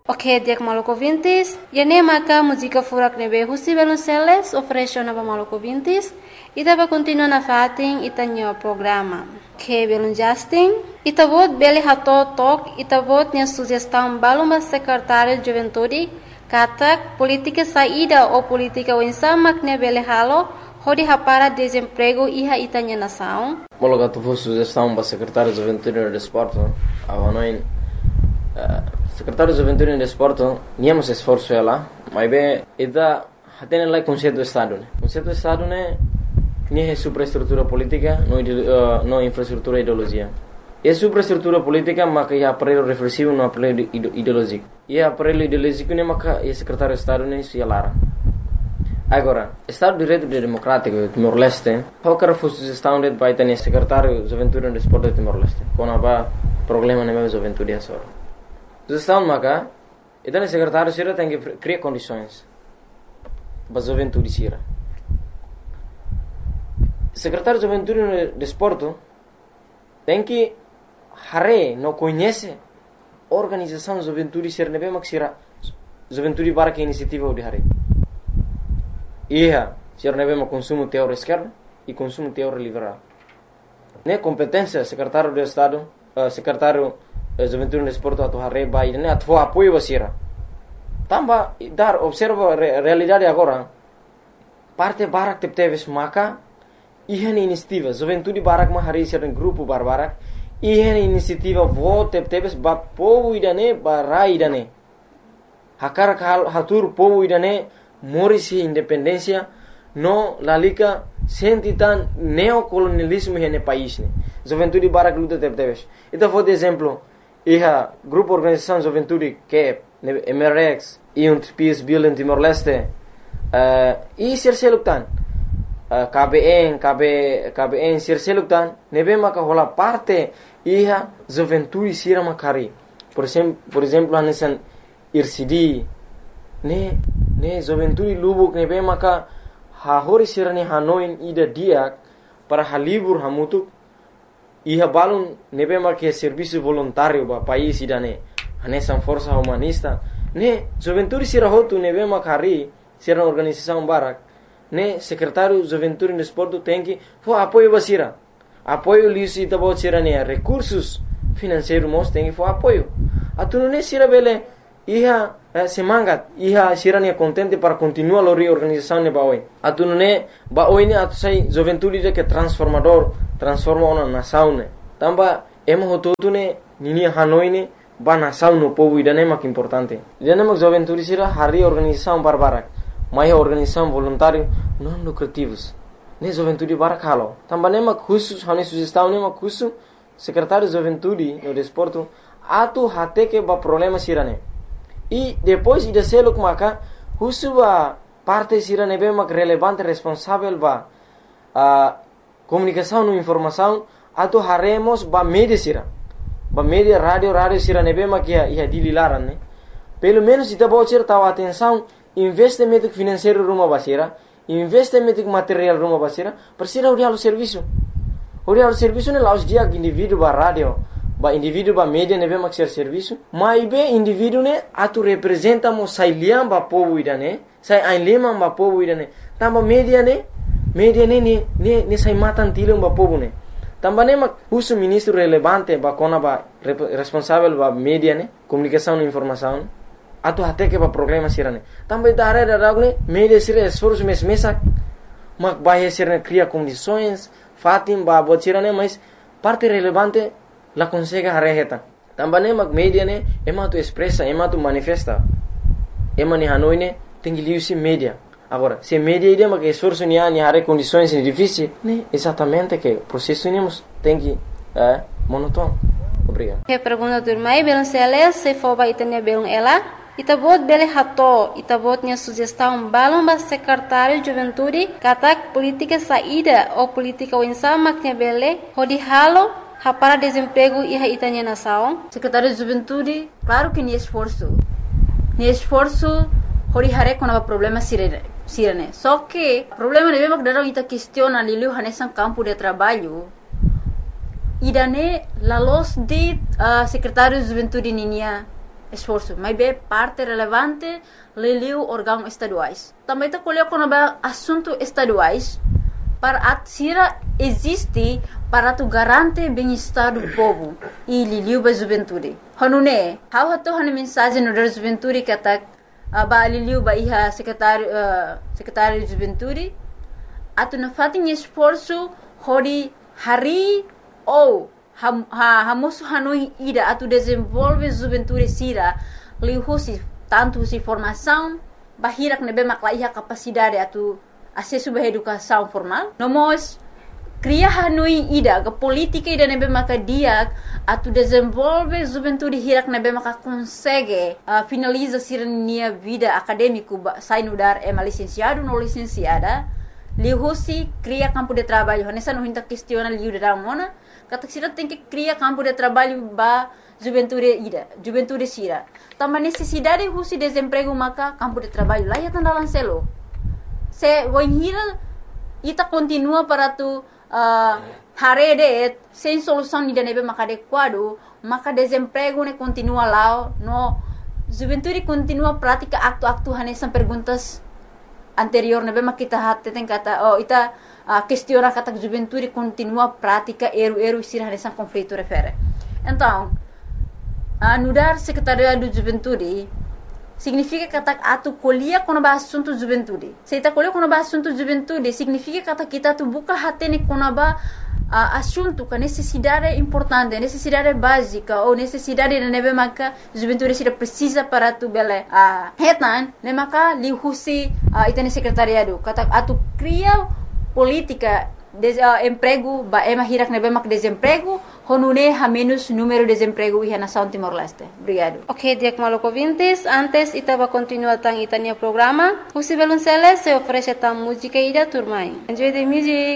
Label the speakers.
Speaker 1: Ok, dia Maluco Vintis. Yane maka música furak nebe husi Velonceles oferece na Maluco Vintis. Ita vai continuar na fatin itanyo programa. Que Velon Justin. Ita vot bele hato tok. Ita vot nia sugestão baluma secretário de juventude. Katak política saída ou política wensamak ne bele halo. Hodi hapara desemprego iha itanya nação.
Speaker 2: Mologa tu vos sugestão para secretário de juventude e desporto. Avanoin secretário de juventude e desporto, niamos esforço ela, mas bem, ida hatene lá conceito do estado, né? Conceito do estado né, nem é superestrutura política, não infraestrutura ideologia. É superestrutura política, mas que é aparelho reflexivo, não aparelho ideológico. E aparelho ideológico né, mas que é secretário de estado né, se alara. Agora, Estado de Direito Democrático Timor-Leste, qualquer sugestão de vai ter secretário de juventude e desporto de Timor-Leste, quando há problema na minha juventude é só. Sugestão maka, então o secretário Sira tem que criar condições para a juventude Sira. Secretário de Juventude e Desporto tem que não conhece a organização de juventude Sira, não é mesmo que Sira juventude para que iniciativa de Hare. Sira não é mesmo consumo teórico esquerdo e consumo teórico liberal. Né competência secretário do Estado, secretário juventude no desporto atu hareba e atu apoio basira. Tamba dar observa a realidade agora. Parte barak tepteves maka ihan inisiativa juventude barak ma hari sir grupo barbarak ihan inisiativa vote tepteves ba povo idane ba idane. Hakar hatur povo idane morisi independência no lalika sentitan neocolonialismo hene país ne. Juventude barak luta tepteves. Então vou de exemplo grupo organização juventude que é MRX e PIS Bill em Timor-Leste e Sirseluktan KBN Sirseluktan nebe maka rola parte juventude sira makari por exemplo anesan IRCD ne juventude lubuk nebe maka hahori sira ne Hanoi ida dia para halibur hamutuk balun nebe marque serviço voluntário ba país idane anesan força humanista ne juventude sira hotu nebe makari sira organização barak ne secretário juventude e desporto tem que apoio basira apoio liso itabo sira ne recursos financeiros mos tem que apoio atunu ne sira bele semangat sira ne contente para continuar a reorganização ne baoi atunu ne baoi ne atu sai juventude que transforma uma nação ne tamba emo hototu ne nini Hanoi ne ba nação no povo idane mak importante idane mak juventude sira hari organização barbarak mai organização voluntário não lucrativos ne juventude barak halo tamba ne mak khusus hane sugestão ne mak khusus secretário de juventude no desporto atu hate que ba problema sira ne e depois ida seluk maka khusus ba parte sira ne be mak relevante responsável ba comunicação e informação atu haremos ba mídia sira ba mídia rádio sira nebe makia ia dililaran né pelo menos ita bocir tahu atenção investimento financeiro rumah basira investimento material rumah basira persira urial serviço ne laus dia indivíduo ba rádio ba indivíduo ba mídia nebe makia serviço mai be indivíduo ne atu representa mo sailiam ba povo idane sai ainlema ba povo idane tamba mídia ne sai matan tilung ba povo ne também mak uso ministro relevante ba kona ba responsável ba media ne comunicação e informação atu até que ba problema sirane também dare ne media sira esforço mesa mak ba sirane cria condições fatim ba botirane mas parte relevante la consegue hareheta também mak media ne ematu expressa ematu manifesta emani Hanoi ne tem que media. Agora, se media ideia que esforço nem há condições difíceis, né? Exatamente que o processo tem que monótono. Obrigado.
Speaker 1: Que pergunta do irmão Velonceles se for para itania belum ela, itabot bele hato, itabot nia sugestão balão ba secretário de juventude, katak política saída ou política winsama que bele, hodi halo para desemprego e itania nação.
Speaker 3: Secretário de juventude, claro que nem esforço, hodi hare com problema sirene. Só que o problema é mesmo que dalam ita questiona liu hanesan campo de trabalho. Idane lalos de secretário de juventude ninia esforço, mas é parte relevante leliu órgãos estaduais. Também está colhendo quando é assunto estaduais para a sira existe para tu garante bem-estar do povo e leliu ba juventude. Hanune, how hato han mensagem no da juventude que tá ba leliu ba iha secretário de juventude atu na fatin esforço hori hari ou hamosu hanoi ida atu desenvolve juventude sira lihusi tanto si formação bahirak nebe maklaiha capacidade atu acesso ba educação formal nomos cria hanoi ida ga política ida nebe maka dia atu desenvolve juventude hirak nebe maka consegue finaliza sira nia vida acadêmico sai no dar licenciado no licenciada lihusi cria campo de trabalho nessa não hinta questiona liu de ramona kata sira tem que criar campo de trabalho ba juventude sira também necessidade husi desemprego maka campo de trabalho lá ya tanda lancelo se voinhira ita continua para tu harede sem solução ni nebe maka adequado maka desemprego ne continua lá no juventude continua prática acto hanesan perguntas anterior nebe makita hatte tem kata ita questiona kata juventude continua prática eru sira nessa conflito refere então anudar secretaria do juventude significa kata atu colhia quando ba assunto juventude se ita colhia quando ba assunto juventude significa kata kita tu buka hati ne quando ba assunto com necessidade importante, necessidade básica ou necessidade de nebe maka juventude sira precisa para tu bele hetan ne maka lihusi itane secretariado kata atu cria política de emprego ba hirak nebe mak desemprego honune ha menos número de desemprego e nação Timor-Leste. Obrigado.
Speaker 1: Ok, Diak Maloko Vintes, antes itava continua tang itania programa. Husi Belunceles se oferece tam música ida turmai. Enjoy the music.